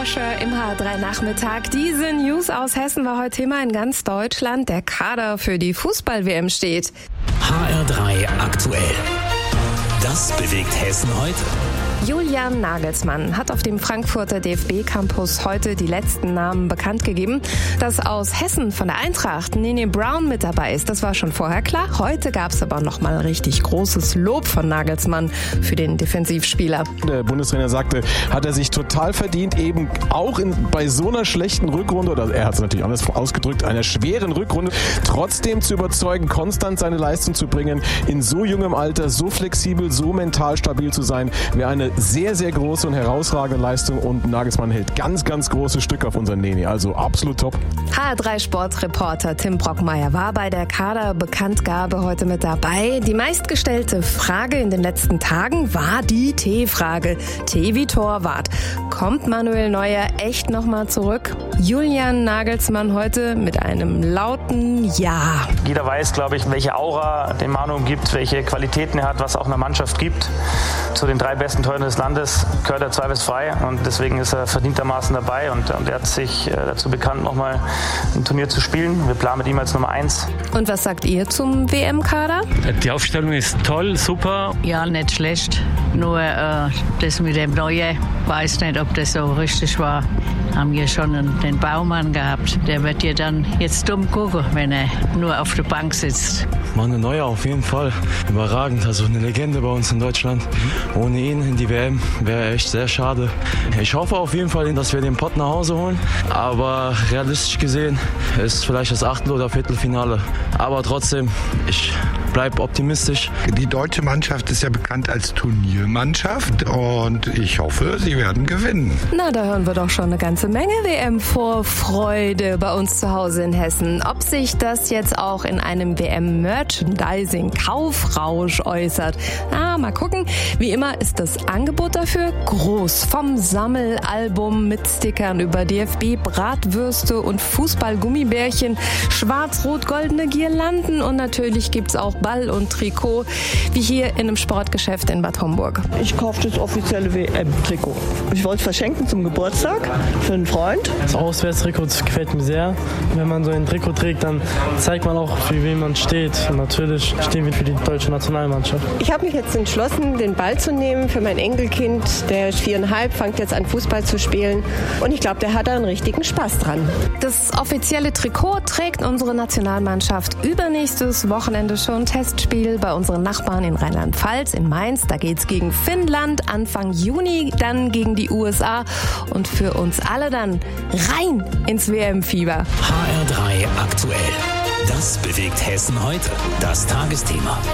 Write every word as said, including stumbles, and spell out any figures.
Im H R drei Nachmittag. Diese News aus Hessen war heute Thema in ganz Deutschland. Der Kader für die Fußball-W M steht. H R drei aktuell. Das bewegt Hessen heute. Julian Nagelsmann hat auf dem Frankfurter D F B-Campus heute die letzten Namen bekannt gegeben. Dass aus Hessen von der Eintracht Nene Brown mit dabei ist, das war schon vorher klar. Heute gab es aber nochmal richtig großes Lob von Nagelsmann für den Defensivspieler. Der Bundestrainer sagte, hat er sich total verdient, eben auch in, bei so einer schlechten Rückrunde, oder er hat es natürlich anders ausgedrückt, einer schweren Rückrunde, trotzdem zu überzeugen, konstant seine Leistung zu bringen, in so jungem Alter, so flexibel, so mental stabil zu sein, wäre eine sehr, sehr große und herausragende Leistung und Nagelsmann hält ganz, ganz große Stück auf unseren Nene. Also absolut top. H R drei Sportreporter Tim Brockmeier war bei der Kaderbekanntgabe heute mit dabei. Die meistgestellte Frage in den letzten Tagen war die T-Frage. T wie Torwart. Kommt Manuel Neuer echt nochmal zurück? Julian Nagelsmann heute mit einem lauten Ja. Jeder weiß, glaube ich, welche Aura den Manu gibt, welche Qualitäten er hat, was auch eine Mannschaft gibt. Zu den drei besten Torhütern des Landes gehört er zweifelsfrei und deswegen ist er verdientermaßen dabei und, und er hat sich äh, dazu bekannt, nochmal ein Turnier zu spielen. Wir planen mit ihm als Nummer eins. Und was sagt ihr zum W M-Kader? Die Aufstellung ist toll, super. Ja, nicht schlecht. Nur äh, das mit dem Neuen, weiß nicht, ob das so richtig war. Haben wir schon den Baumann gehabt. Der wird dir dann jetzt dumm gucken, wenn er nur auf der Bank sitzt. Manuel Neuer auf jeden Fall. Überragend, also eine Legende bei uns in Deutschland. Ohne ihn in die W M wäre echt sehr schade. Ich hoffe auf jeden Fall, dass wir den Pott nach Hause holen. Aber realistisch gesehen ist vielleicht das Achtel- oder Viertelfinale. Aber trotzdem, ich bleibe optimistisch. Die deutsche Mannschaft ist ja bekannt als Turniermannschaft und ich hoffe, sie werden gewinnen. Na, da hören wir doch schon eine ganze Menge W M-Vorfreude bei uns zu Hause in Hessen. Ob sich das jetzt auch in einem W M-Merchandising-Kaufrausch äußert, na, mal gucken. Wie immer ist das Angebot dafür groß. Vom Sammelalbum mit Stickern über D F B-Bratwürste und Fußball-Gummibärchen, schwarz-rot-goldene Girlanden und natürlich gibt's auch Ball und Trikot, wie hier in einem Sportgeschäft in Bad Homburg. Ich kaufe das offizielle W M-Trikot. Ich wollte es verschenken zum Geburtstag für einen Freund. Das Auswärtstrikot gefällt mir sehr. Wenn man so ein Trikot trägt, dann zeigt man auch, für wen man steht. Und natürlich stehen wir für die deutsche Nationalmannschaft. Ich habe mich jetzt entschlossen, den Ball zu nehmen für mein Enkelkind. Der ist viereinhalb, fängt jetzt an Fußball zu spielen. Und ich glaube, der hat da einen richtigen Spaß dran. Das offizielle Trikot trägt unsere Nationalmannschaft übernächstes Wochenende schon. Testspiel bei unseren Nachbarn in Rheinland-Pfalz, in Mainz. Da geht's gegen Finnland. Anfang Juni dann gegen die U S A. Und für uns alle dann rein ins W M-Fieber. H R drei aktuell. Das bewegt Hessen heute. Das Tagesthema.